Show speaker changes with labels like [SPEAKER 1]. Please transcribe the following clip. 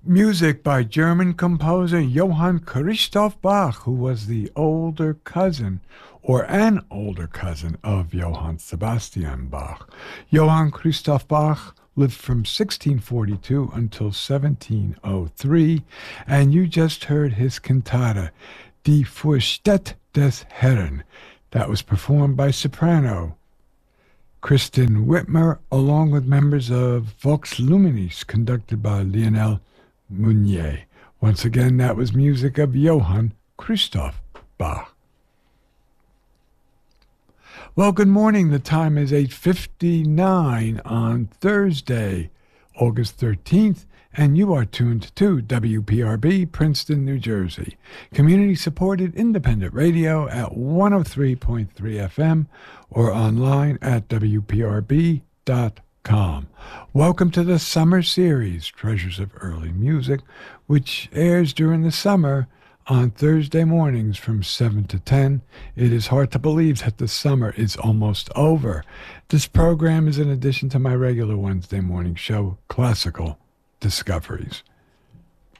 [SPEAKER 1] Music by German composer Johann Christoph Bach, who was the older cousin or an older cousin of Johann Sebastian Bach. Johann Christoph Bach lived from 1642 until 1703, and you just heard his cantata, Die Fürst des Herrn. That was performed by soprano Kristen Whitmer, along with members of Vox Luminis, conducted by Lionel Meunier. Once again, that was music of Johann Christoph Bach. Well, good morning. The time is 8:59 on Thursday, August 13th, and you are tuned to WPRB, Princeton, New Jersey. Community-supported independent radio at 103.3 FM or online at WPRB.com. Welcome to the summer series, Treasures of Early Music, which airs during the summer on Thursday mornings from 7 to 10. It is hard to believe that the summer is almost over. This program is in addition to my regular Wednesday morning show, Classical Discoveries.